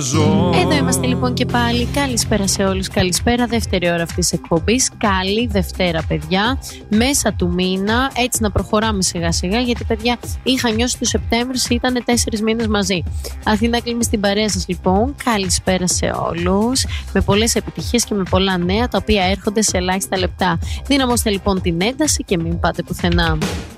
Εδώ είμαστε λοιπόν και πάλι. Καλησπέρα σε όλους. Καλησπέρα, δεύτερη ώρα αυτής της εκπομπής. Καλή Δευτέρα, παιδιά. Μέσα του μήνα, έτσι να προχωράμε σιγά σιγά, γιατί παιδιά είχα νιώσει του Σεπτέμβρη, ήταν 4 μήνες μαζί. Αθήνα κλείνει στην παρέα σας λοιπόν. Καλησπέρα σε όλους. Με πολλές επιτυχίες και με πολλά νέα, τα οποία έρχονται σε ελάχιστα λεπτά. Δυναμώστε λοιπόν την ένταση και μην πάτε πουθενά.